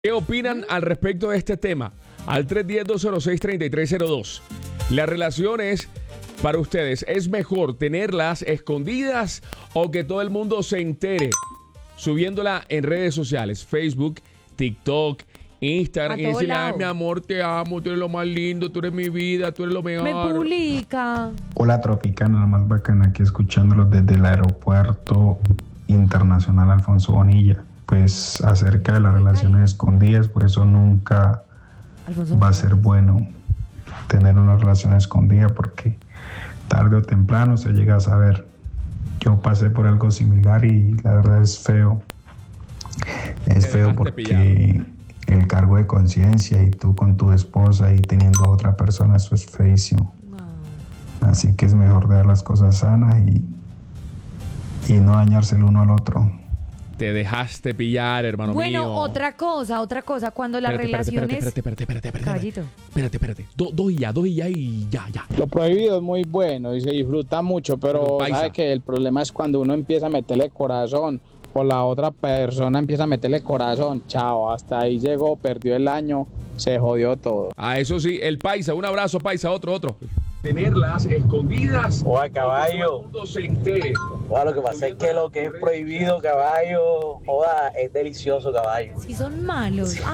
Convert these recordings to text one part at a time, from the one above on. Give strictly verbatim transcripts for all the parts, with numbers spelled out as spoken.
¿Qué opinan al respecto de este tema? Al tres uno cero, dos cero seis, tres tres cero dos. Las relaciones, para ustedes, ¿es mejor tenerlas escondidas o que todo el mundo se entere subiéndola en redes sociales? Facebook, TikTok, Instagram. Y decirle, ay, mi amor, te amo, tú eres lo más lindo, tú eres mi vida, tú eres lo mejor. Me publica. Hola, Tropicana, la más bacana, aquí escuchándolos desde el aeropuerto internacional Alfonso Bonilla. Pues acerca de las relaciones escondidas, por eso nunca Alfonso. va a ser bueno tener una relación escondida, porque tarde o temprano se llega a saber. Yo pasé por algo similar y la verdad es feo. Es feo porque el cargo de conciencia y tú con tu esposa y teniendo a otra persona, eso es feísimo. Así que es mejor dejar las cosas sanas y, y no dañarse el uno al otro. Te dejaste pillar, hermano Bueno, mío. otra cosa, otra cosa, cuando las Espérate, espérate, relaciones... espérate, espérate, espérate, espérate, Caballito. espérate, espérate. Do- dos y ya, dos y ya y ya, ya. Lo prohibido es muy bueno y se disfruta mucho, pero Paisa. sabe que el problema es cuando uno empieza a meterle corazón o la otra persona empieza a meterle corazón. Chao, hasta ahí llegó, perdió el año, se jodió todo. Ah, eso sí, el paisa, un abrazo, paisa, otro, otro. Tenerlas escondidas. Oa, caballo. Todo se entere. Oa, lo que pasa es que lo que es prohibido, caballo, oa, es delicioso, caballo. Si son malos. Ah,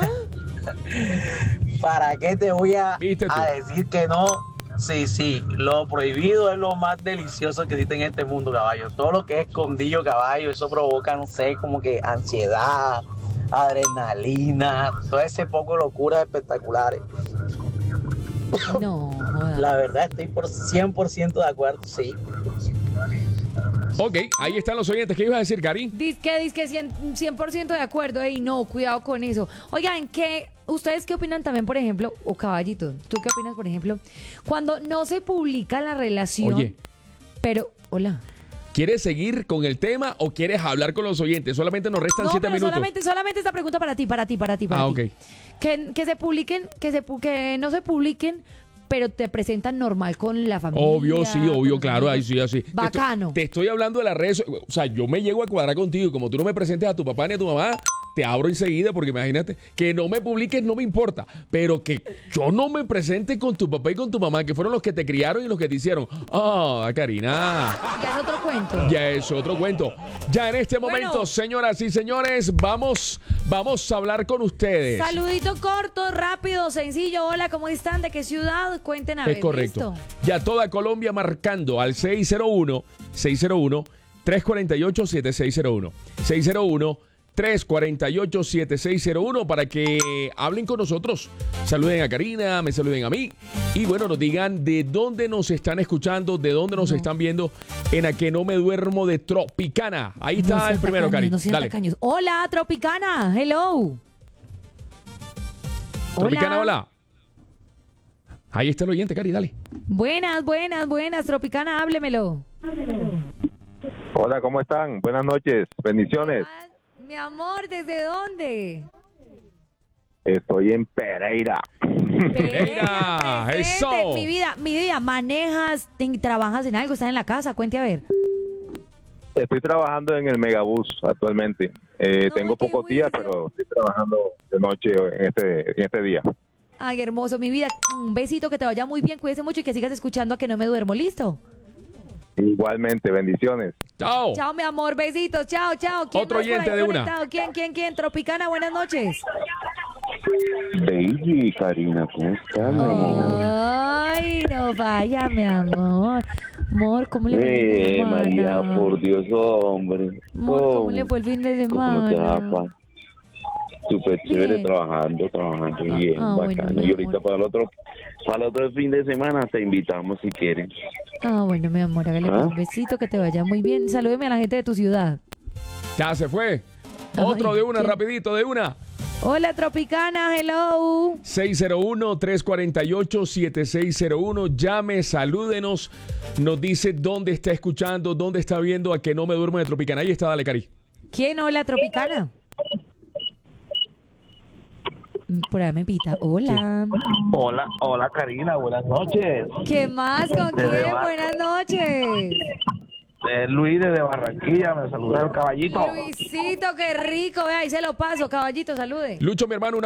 ¿Para qué te voy a, ¿Viste tú? a decir que no? Sí, sí, lo prohibido es lo más delicioso que existe en este mundo, caballo. Todo lo que es escondido, caballo, eso provoca, no sé, como que ansiedad, adrenalina, todo ese poco de locuras espectaculares. no, joda. La verdad estoy por cien por ciento de acuerdo, sí. Ok, ahí están los oyentes. ¿Qué ibas a decir, Cari? Dice que, dice que cien, cien por ciento de acuerdo. Ey, no, cuidado con eso. Oigan, ¿qué, ¿ustedes qué opinan también, por ejemplo? O Caballito, ¿tú qué opinas, por ejemplo? Cuando no se publica la relación, Oye. pero... Hola. ¿Quieres seguir con el tema o quieres hablar con los oyentes? Solamente nos restan No, siete pero minutos. solamente, solamente esta pregunta para ti, para ti, para ti, para Ah, ti. ok. Que, que se publiquen, que, se, pu- que no se publiquen, pero te presentan normal con la familia. Obvio, sí, con obvio, los claro, ahí amigos. sí, así. Bacano. Te estoy, te estoy hablando de las redes, o sea, yo me llego a cuadrar contigo, y como tú no me presentes a tu papá ni a tu mamá, te abro enseguida, porque imagínate, que no me publiques no me importa, pero que yo no me presente con tu papá y con tu mamá, que fueron los que te criaron y los que te hicieron. Ah, Karina, Ya es otro cuento. ya es otro cuento. Ya en este momento, Bueno. señoras y señores, vamos, vamos a hablar con ustedes. Saludito corto, rápido, sencillo. Hola, ¿cómo están? ¿De qué ciudad? Cuenten a ver. Es correcto. ¿Listo? Ya toda Colombia marcando al seis cero uno, seis cero uno, tres cuatro ocho, siete seis cero uno. seis cero uno, tres cuatro ocho, siete seis cero uno para que hablen con nosotros. Saluden a Karina, me saluden a mí. Y bueno, nos digan de dónde nos están escuchando, de dónde nos No. están viendo en A Que No Me Duermo de Tropicana. Ahí No está sean el primero, tacaños, Cari. no sean Dale. tacaños. Hola, Tropicana. Hello. Tropicana, hola. Ahí está el oyente, Cari, dale. Buenas, buenas, buenas. Tropicana, háblemelo. Hola, ¿cómo están? Buenas noches, bendiciones. Ah, mi amor, ¿desde dónde? Estoy en Pereira. Venga, Presente. eso. Mi vida, mi vida, manejas, te- trabajas en algo, estás en la casa, cuente a ver. Estoy trabajando en el Megabús actualmente. Eh, No, tengo qué pocos días, bueno. pero estoy trabajando de noche en este, en este día. Ay, hermoso, mi vida. Un besito, que te vaya muy bien, cuídese mucho y que sigas escuchando A Que No Me Duermo. ¿Listo? Igualmente, bendiciones. Chao. Chao, mi amor, besitos, chao, chao. ¿Quién Otro más por oyente ahí de una. conectado? ¿Quién, quién, quién? Tropicana, buenas noches. Baby, Karina, ¿cómo estás, mi amor? Ay, no vaya, mi amor. Amor, ¿cómo le fue el fin de Eh, semana? María, por Dios, hombre. Amor, Oh, ¿cómo le fue el fin de ¿cómo te va, semana? pa? Súper chévere, Bien. trabajando, trabajando bien, Ah, bueno, bacano. mi Y ahorita amor. para el otro, para el otro fin de semana te invitamos si quieres. Ah, bueno, mi amor, hágale pues ¿Ah? un besito, que te vaya muy bien. Salúdeme a la gente de tu ciudad. Ya se fue. Ay, Otro de una, ¿quién? rapidito, de una. Hola, Tropicana, hello. seis cero uno, tres cuatro ocho, siete seis cero uno. Llame, salúdenos. Nos dice dónde está escuchando, dónde está viendo A Que No Me Duermo de Tropicana. Ahí está, dale, Cari. ¿Quién? Hola, Tropicana. Por ahí me pita. Hola. Hola, hola Karina, buenas noches. ¿Qué más? ¿Con Desde quién? Bar- Buenas noches. Eh, Luis desde Barranquilla, me saluda el caballito. Luisito, qué rico. Vea, ahí se lo paso. Caballito, salude. Lucho, mi hermano, una